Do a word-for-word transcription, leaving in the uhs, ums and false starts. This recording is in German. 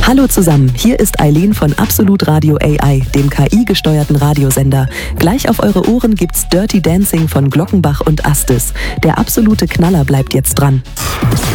Hallo zusammen, hier ist Eileen von Absolut Radio A I, dem K I-gesteuerten Radiosender. Gleich auf eure Ohren gibt's Dirty Dancing von Glockenbach und Astis. Der absolute Knaller bleibt jetzt dran.